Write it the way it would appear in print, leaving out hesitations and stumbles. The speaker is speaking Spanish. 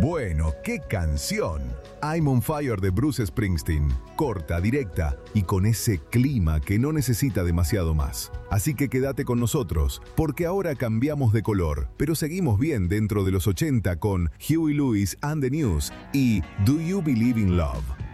Bueno, qué canción. I'm on Fire de Bruce Springsteen. Corta, directa y con ese clima que no necesita demasiado más. Así que quédate con nosotros, porque ahora cambiamos de color, pero seguimos bien dentro de los 80 con Huey Lewis and the News y Do You Believe in Love.